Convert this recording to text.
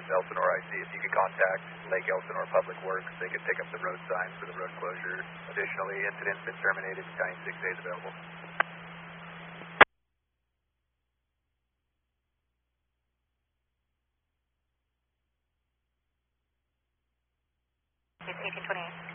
Elsinore IC. If you could contact Lake Elsinore Public Works, they could pick up the road signs for the road closure. Additionally, incident's been terminated, counting 6 days available. It's 1828.